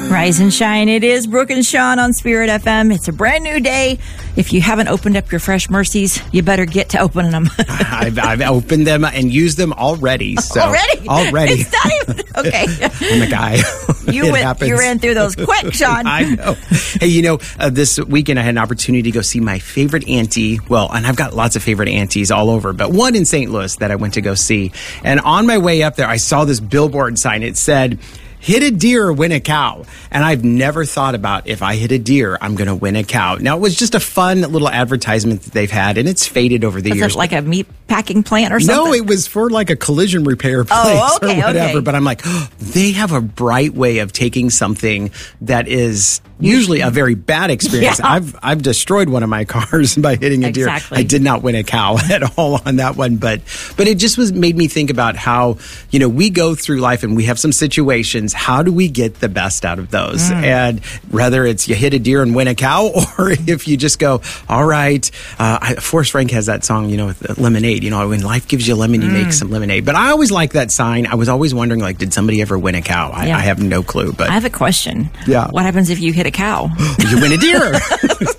Rise and shine. It is Brooke and Sean on Spirit FM. It's a brand new day. If you haven't opened up your Fresh Mercies, you better get to opening them. I've opened them and used them already. So Already? It's not even... Okay. I'm a guy. You ran through those quick, Sean. I know. Hey, this weekend I had an opportunity to go see my favorite auntie. Well, and I've got lots of favorite aunties all over, but one in St. Louis that I went to go see. And on my way up there, I saw this billboard sign. It said, hit a deer, win a cow. And I've never thought about if I hit a deer, I'm going to win a cow. Now, it was just a fun little advertisement that they've had, and it's faded over the years. Is it like a meat packing plant or something? No, it was for like a collision repair place or whatever. Okay. But I'm like, they have a bright way of taking something that is usually a very bad experience. Yeah. I've destroyed one of my cars by hitting a deer. Exactly. I did not win a cow at all on that one, but it just made me think about how, we go through life and we have some situations. How do we get the best out of those? And whether it's you hit a deer and win a cow, or if you just go, all right, Forrest Frank has that song, with lemonade, when life gives you lemon, you make some lemonade. But I always like that sign. I was always wondering, did somebody ever win a cow? I have no clue. But I have a question. Yeah. What happens if you hit a cow? You win a deer.